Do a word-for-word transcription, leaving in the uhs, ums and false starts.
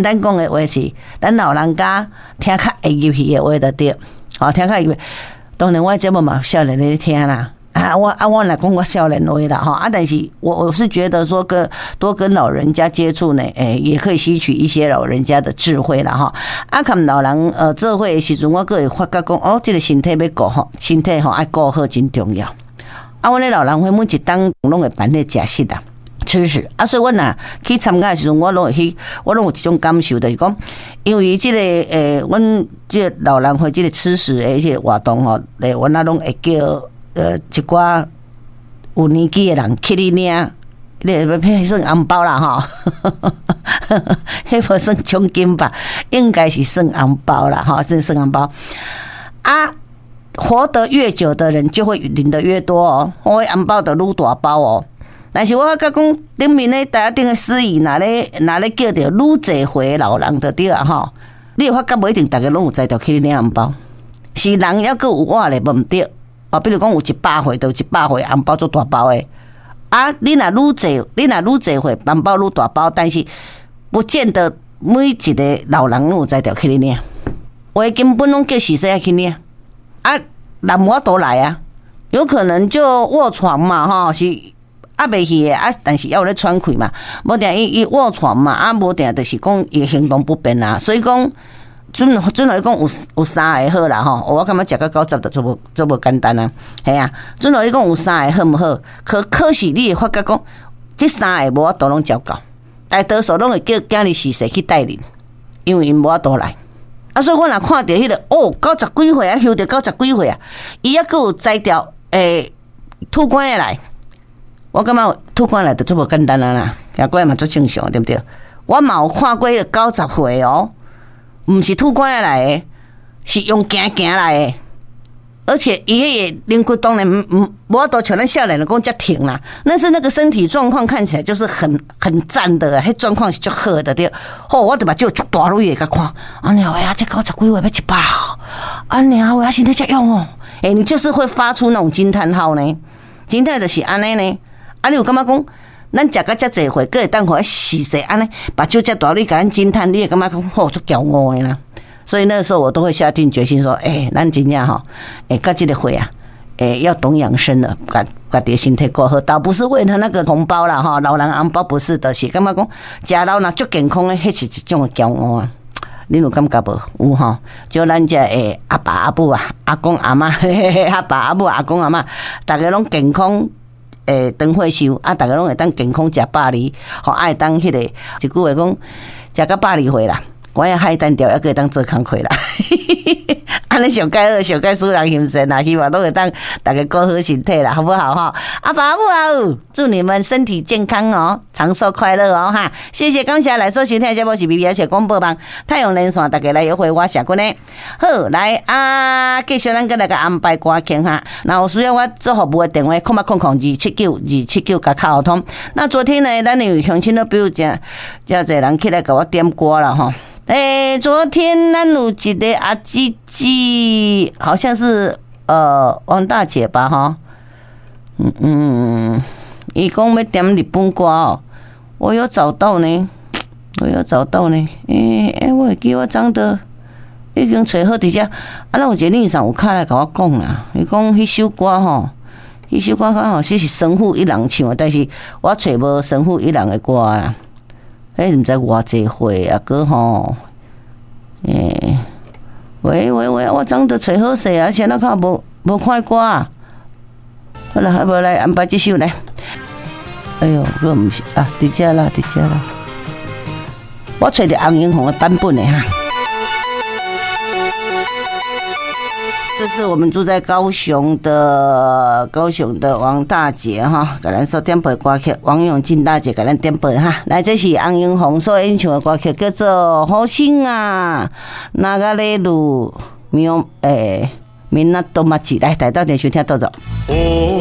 单讲的话是，咱老人家听较会入去的话就对，好听较入。当然我节目嘛少年在听啦。啊，我啊，我来讲我少年话啦哈啊，但是我我是觉得说跟多跟老人家接触呢，诶、欸，也可以吸取一些老人家的智慧啦哈。啊，看老人呃做伙的时阵，我个会发觉讲，哦，这个身体要顾好，身体吼爱顾好真重要。啊，阮咧老人会每一当拢会办咧食食啦。吃食啊，所以我若去参加的时阵，我拢会去，我拢有一种感受，就是讲，因为即、這個诶，阮即個老人会即個吃食诶，即個活動吼，诶，阮啊拢會叫。呃，一寡有年纪的人去你领，你迄算红包啦吼，迄无算奖金吧？应该是算红包啦，哈，是算红包。啊，活得越久的人就会领得越多哦，我红包就愈大包哦。但是我发觉讲，顶面咧大家顶个司仪，哪咧哪咧叫着愈侪回老人的对啊吼，你会发觉无一定大家拢有才调去你领红包，是人还佫有我咧，无毋对。啊，比如讲有一百岁，就一百岁红包做大包的。啊，你若愈济，你若愈济岁，红包愈大包，但是不见得每一个老人拢有才调去你领。我根本拢叫四岁去领。啊，人无都来啊，有可能就卧床嘛，吼是压袂去的啊，但是要有咧喘气嘛，无定伊伊卧床嘛，啊无定就是讲伊行动不便啊，所以讲。准准来讲有有三个好啦吼，我感觉食到九十就做无做无简单啊，系啊。准来讲有三个好唔好？可可是你会发觉讲，这三个无法度拢照到，大多数拢会叫囝儿四岁去带领，因为因无法度来。啊，所以我若看到迄、那个哦，九十几岁啊，休着九十几岁啊，伊还佫有摘掉诶吐管的来，我感觉吐管来就做无简单啊啦，也怪嘛做正常对不对？我嘛有看过迄个九十岁哦。唔是吐管来的，是用行行来的，而且伊迄个灵骨当然唔无法度像咱少年人讲遮挺啦，但是那个身体状况看起来就是很很赞的，迄状况是足好的对。好，我就把就足大类的甲看，啊娘呀，这九十几岁要一百，啊娘我要身体遮用哦，诶、欸，你就是会发出那种惊叹号呢，惊叹就是安尼呢，啊你有感觉讲？咱食到遮济岁，佫会当互伊四岁安尼，把酒遮大，你甲咱惊叹，你会感觉讲好足骄傲的啦。所以那个时候我都会下定决心说，诶、欸，咱真正吼，诶、欸，到这个岁啊，诶、欸，要懂养生了，把把己身体过好，倒不是为了那个红包啦，哈，老人红包不是的，是感觉讲食老若足健康的，迄是一种的骄傲啊。恁有感觉无？有吼，就咱遮诶阿爸阿母啊，阿公阿嬷，阿爸阿母阿公阿嬷，大家拢健康。诶，长岁寿啊，大家拢会当健康食百二，吼，爱当迄个一句话讲，食到百二岁啦，我也海单调，还可以当做工课啦。安尼上介好，上介使人欣赏啦，希望拢会当大家过好身体啦，好不好哈？阿爸阿母啊，祝你们身体健康哦，长寿快乐哦哈！谢谢感谢来收听的节目是 B B S 广播网太阳连线，大家来约会我谢君呢。好，来啊，继续咱跟来个安排歌曲哈。那有需要我做服务的电话，空八空空二七九二七九加卡通。那昨天呢，咱有乡亲都比如讲，真侪人起来给我点歌了哈。诶、欸，昨天咱有一个阿姊姊，好像是呃王大姐吧哈，嗯嗯，伊讲要点日本歌哦，我有找到呢，我有找到呢，诶、欸、诶，我会记我长得已经找好伫遮，啊，咱有一个女上有卡来甲我讲啦，伊讲迄首歌吼，迄首歌刚好是是神户一郎唱的，但是我找无神户一郎的歌啦。迄毋知偌济岁啊，哥吼，诶，喂喂喂，我长得找好势啊，现在看无无看歌啊，好啦，还无来安排这首来。哎呦，个毋是啊，伫遮啦，伫遮啦，我找着洪英红的版本的哈。这是我们住在高雄的高雄的王大姐哈，给咱所点播歌曲，王永进大姐给咱点播哈。来，这是洪英红所演唱的歌曲，叫做《好心啊》，那个嘞路，没有诶，明那多么急，来，台到点收听到走。